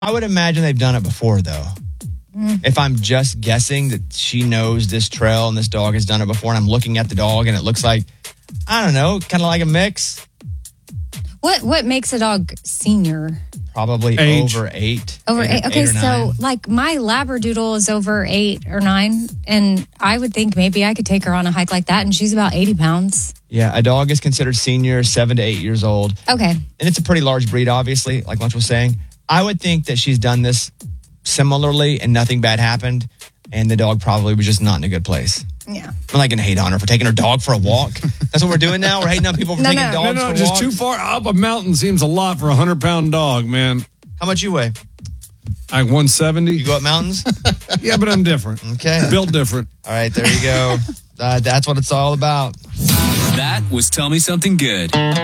I would imagine they've done it before, though. If I'm just guessing that she knows this trail and this dog has done it before, and I'm looking at the dog and it looks like, I don't know, kind of like a mix. What makes a dog senior? Probably Age. over 8. Over 8. Okay, 8 or 9. so like my Labradoodle is over 8 or 9, and I would think maybe I could take her on a hike like that, and she's about 80 pounds. Yeah, a dog is considered senior, 7 to 8 years old. Okay. And it's a pretty large breed, obviously, like Lunch was saying. I would think that she's done this similarly and nothing bad happened, and the dog probably was just not in a good place. Yeah. I'm not going to hate on her for taking her dog for a walk. That's what we're doing now? We're hating on people for taking dogs for just walks? too far up a mountain seems a lot for a 100-pound dog, man. How much you weigh? Like 170. You go up mountains? Yeah, but I'm different. Okay. Built different. All right, there you go. That's what it's all about. That was Tell Me Something Good.